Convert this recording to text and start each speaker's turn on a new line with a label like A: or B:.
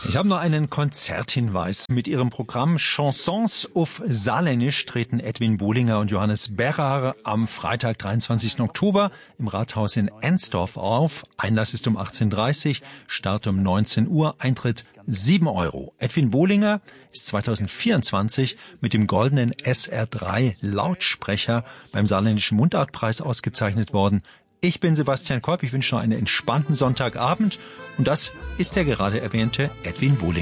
A: Ich habe noch einen Konzerthinweis. Mit ihrem Programm Chansons auf Saarländisch treten Edwin Bohlinger und Johannes Berrar am Freitag, 23. Oktober im Rathaus in Ensdorf auf. Einlass ist um 18:30 Uhr, Start um 19 Uhr, Eintritt 7 Euro. Edwin Bohlinger ist 2024 mit dem goldenen SR3 Lautsprecher beim Saarländischen Mundartpreis ausgezeichnet worden. Ich bin Sebastian Kolb, ich wünsche noch einen entspannten Sonntagabend und das ist der gerade erwähnte Edwin Bohlinger.